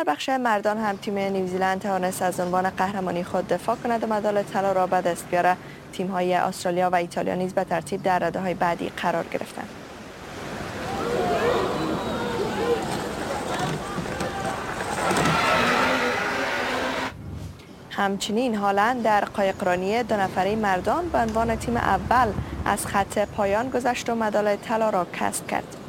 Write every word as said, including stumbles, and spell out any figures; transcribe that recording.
در بخش مردان هم تیم نیوزیلند توانست از عنوان قهرمانی خود دفاع کند و مدال طلا را به دست بیاره. تیم‌های استرالیا و ایتالیا نیز به ترتیب در رده‌های بعدی قرار گرفتند. همچنین هالند در قایقرانی دو نفره مردان به عنوان تیم اول از خط پایان گذشت و مدال طلا را کسب کرد.